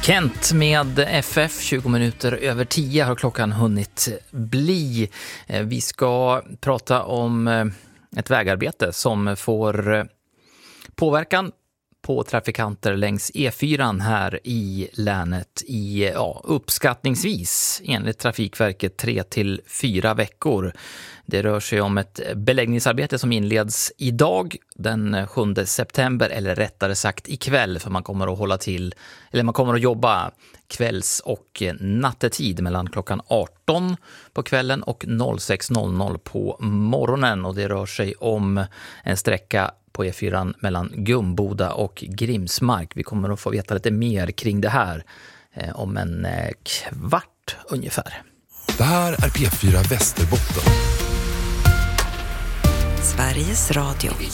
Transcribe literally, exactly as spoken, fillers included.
Kent med F F, tjugo minuter över tio har klockan hunnit bli. Vi ska prata om ett vägarbete som får påverkan på trafikanter längs E fyra här i länet i ja, uppskattningsvis enligt Trafikverket tre till fyra veckor. Det rör sig om ett beläggningsarbete som inleds idag den sjunde september, eller rättare sagt ikväll, för man kommer att hålla till, eller man kommer att jobba kvälls- och nattetid mellan klockan arton på kvällen och sex på morgonen, och det rör sig om en sträcka på E fyra mellan Gumboda och Grimsmark. Vi kommer att få veta lite mer kring det här eh, om en eh, kvart ungefär. Det här är P fyra Västerbotten. Sveriges Radio.